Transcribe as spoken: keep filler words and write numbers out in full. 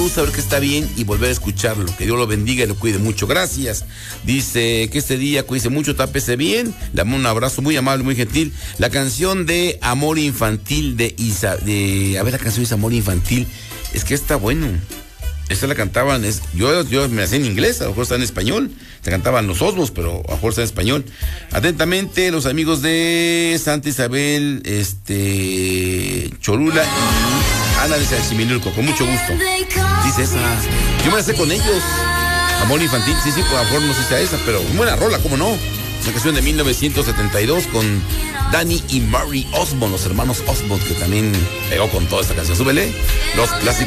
salud, saber que está bien y volver a escucharlo. Que Dios lo bendiga y lo cuide mucho. Gracias. Dice que este día cuídese mucho, tápese bien. Le damos un abrazo muy amable, muy gentil. La canción de Amor Infantil de Isa, de, a ver, la canción es Amor Infantil. Es que está bueno. Esta la cantaban, es, yo, yo me hacía en inglés, a lo mejor está en español. Se cantaban los Osmos, pero a lo mejor está en español. Atentamente, los amigos de Santa Isabel, este, Cholula y Ana de Xochimilco, con mucho gusto. Dice esa, yo me la sé con ellos. Amor Infantil, sí, sí, por lo mejor no sé si sea esa, pero buena rola, ¿cómo no? Es una canción de mil novecientos setenta y dos con Danny y Murray Osmond, los hermanos Osmond, que también pegó con toda esta canción. Súbele, los clásicos.